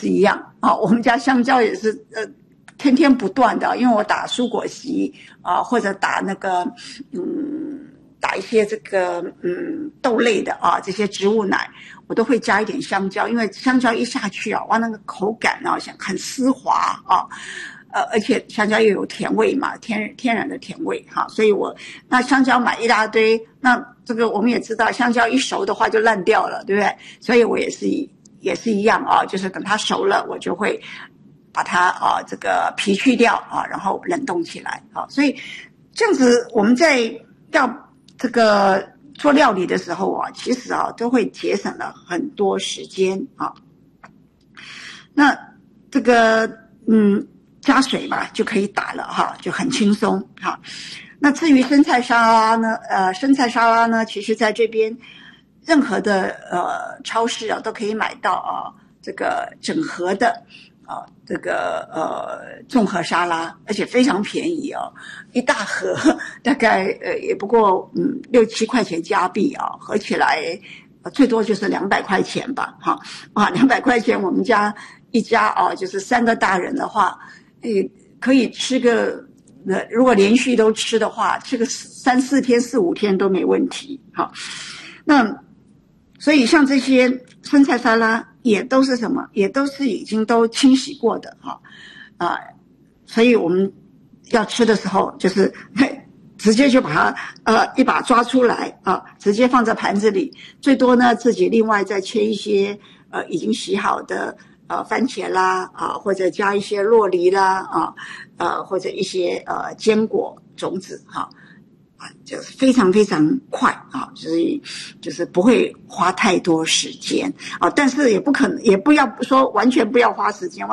是一样啊，我们家香蕉也是天天不断的，因为我打蔬果昔啊，或者打那个打一些这个豆类的啊，这些植物奶，我都会加一点香蕉，因为香蕉一下去啊，哇，那个口感啊，很丝滑啊。而且香蕉又有甜味嘛，天然的甜味哈，所以那香蕉买一大堆，那这个我们也知道，香蕉一熟的话就烂掉了，对不对？所以我也是一样啊，就是等它熟了，我就会把它这个皮去掉啊，然后冷冻起来啊。所以这样子我们在要这个做料理的时候啊，其实啊都会节省了很多时间啊。那这个加水嘛就可以打了哈，就很轻松哈。那至于生菜沙拉呢，其实在这边任何的超市啊都可以买到啊，这个整盒的这个综合沙拉，而且非常便宜哦，一大盒大概也不过6-7块钱加币啊，合起来最多就是200块钱吧哈，200块钱我们家一家就是3个大人的话。可以吃个，如果连续都吃的话，吃个3-4天、4-5天都没问题。好，那所以像这些生菜沙拉也都是什么？也都是已经都清洗过的哈所以我们要吃的时候，就是直接就把它一把抓出来啊，直接放在盘子里，最多呢自己另外再切一些已经洗好的。番茄啦或者加一些酪梨啦或者一些坚果种子就是非常非常快就是不会花太多时间但是也不要说完全不要花时间，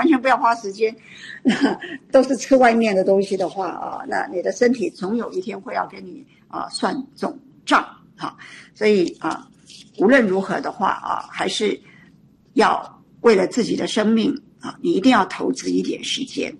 都是吃外面的东西的话那你的身体总有一天会要跟你算总账所以无论如何的话还是要为了自己的生命你一定要投资一点时间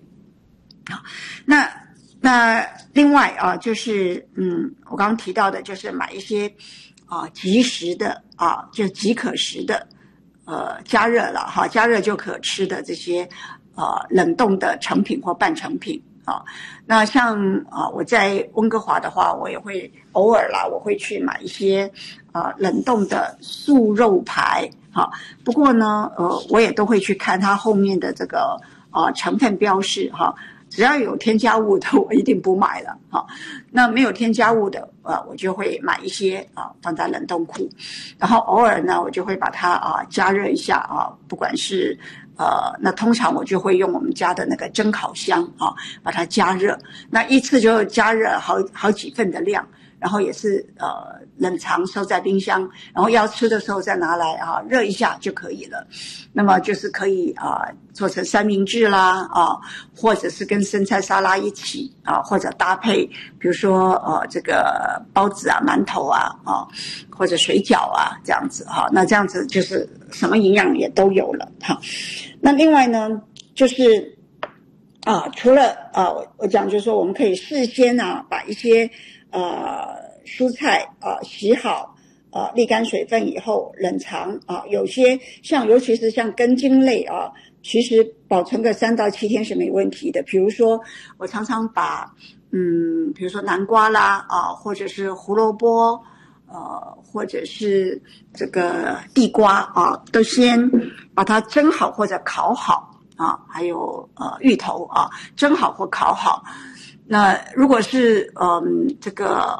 那另外就是我刚刚提到的就是买一些即食的就即可食的加热了加热就可吃的这些冷冻的成品或半成品那像我在温哥华的话，我也会偶尔啦，我会去买一些冷冻的素肉排不过呢我也都会去看它后面的这个成分标示只要有添加物的我一定不买了那没有添加物的我就会买一些放在冷冻库，然后偶尔呢我就会把它加热一下不管是那通常我就会用我们家的那个蒸烤箱把它加热，那一次就加热好几份的量，然后也是冷藏收在冰箱，然后要吃的时候再拿来热一下就可以了。那么就是可以做成三明治啦或者是跟生菜沙拉一起或者搭配比如说这个包子馒头或者水饺这样子那这样子就是什么营养也都有了那另外呢就是除了我讲就是说我们可以事先把一些蔬菜洗好沥干水分以后冷藏有些尤其是像根茎类其实保存个3到7天是没问题的。比如说我常常把比如说南瓜啦或者是胡萝卜或者是这个地瓜都先把它蒸好或者烤好还有芋头蒸好或烤好。那如果是这个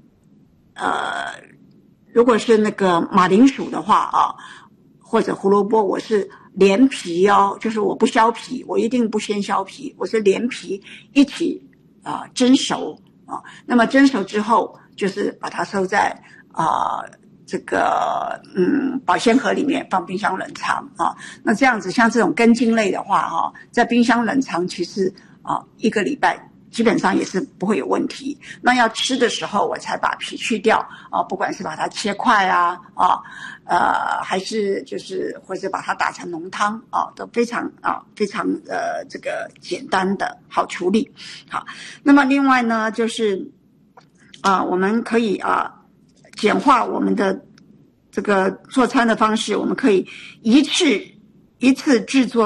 如果是那个马铃薯的话或者胡萝卜，我是连皮就是我不削皮，我一定不先削皮，我是连皮一起蒸熟那么蒸熟之后就是把它收在这个保鲜盒里面放冰箱冷藏那这样子像这种根茎类的话在冰箱冷藏其实1个礼拜基本上也是不会有问题。那要吃的时候我才把皮去掉不管是把它切块还是就是或者把它打成浓汤都非常这个简单的好处理。好，那么另外呢就是我们可以简化我们的这个做餐的方式，我们可以一次制作